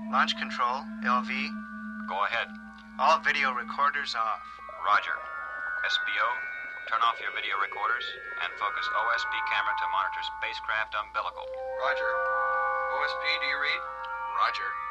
Launch control, LV. Go ahead. All video recorders off. Roger. SBO, turn off your video recorders and focus OSP camera to monitor spacecraft umbilical. Roger. OSP, do you read? Roger.